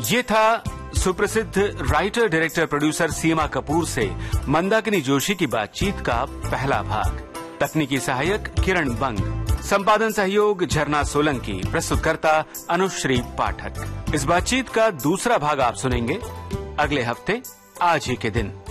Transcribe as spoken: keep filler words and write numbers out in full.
ये था सुप्रसिद्ध राइटर, डायरेक्टर, प्रोड्यूसर सीमा कपूर से मंदाकिनी जोशी की बातचीत का पहला भाग। तकनीकी सहायक किरण बंग, संपादन सहयोग झरना सोलंकी, प्रस्तुतकर्ता अनुश्री पाठक। इस बातचीत का दूसरा भाग आप सुनेंगे अगले हफ्ते आज ही के दिन।